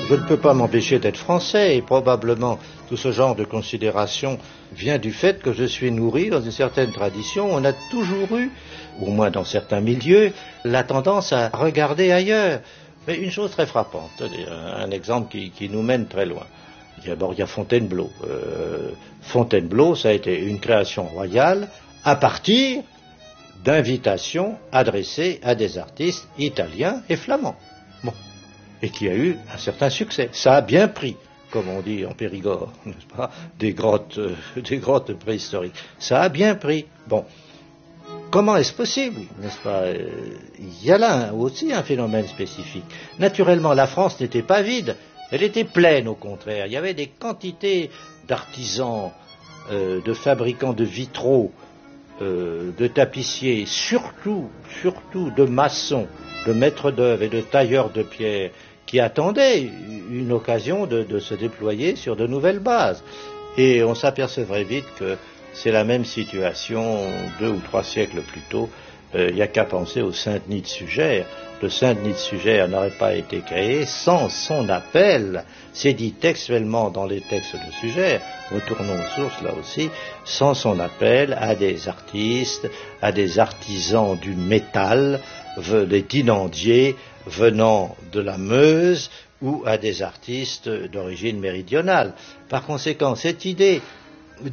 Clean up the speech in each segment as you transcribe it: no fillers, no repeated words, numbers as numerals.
Je ne peux pas m'empêcher d'être français et probablement tout ce genre de considération vient du fait que je suis nourri dans une certaine tradition. On a toujours eu, au moins dans certains milieux, la tendance à regarder ailleurs. Mais une chose très frappante, un exemple qui nous mène très loin. D'abord, il y a Fontainebleau. Fontainebleau, ça a été une création royale à partir d'invitations adressées à des artistes italiens et flamands. Bon. Et qui a eu un certain succès. Ça a bien pris, comme on dit en Périgord, n'est-ce pas, des grottes préhistoriques. Ça a bien pris. Bon. Comment est-ce possible, n'est-ce pas? Il y a là aussi un phénomène spécifique. Naturellement, la France n'était pas vide. Elle était pleine, au contraire. Il y avait des quantités d'artisans, de fabricants de vitraux, de tapissiers, surtout de maçons, de maîtres d'œuvre et de tailleurs de pierre, qui attendaient une occasion de se déployer sur de nouvelles bases. Et on s'apercevrait vite que c'est la même situation 2 ou 3 siècles plus tôt. Il n'y a qu'à penser au Saint-Denis de Sugère. Le Saint-Denis de Sugère n'aurait pas été créé sans son appel, c'est dit textuellement dans les textes de Sugère, retournons aux sources là aussi, sans son appel à des artistes, à des artisans du métal, des tinandiers venant de la Meuse ou à des artistes d'origine méridionale. Par conséquent, cette idée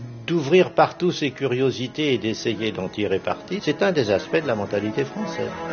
d'ouvrir partout ses curiosités et d'essayer d'en tirer parti, c'est un des aspects de la mentalité française.